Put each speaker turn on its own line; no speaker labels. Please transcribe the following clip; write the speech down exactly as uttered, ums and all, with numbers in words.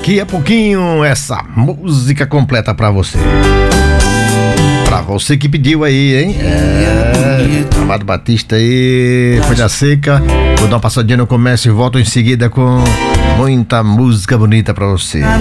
daqui a pouquinho essa música completa pra você. Pra você que pediu aí, hein? É, Amado Batista aí, Folha Seca. Vou dar uma passadinha no comércio e volto em seguida com muita música bonita pra você.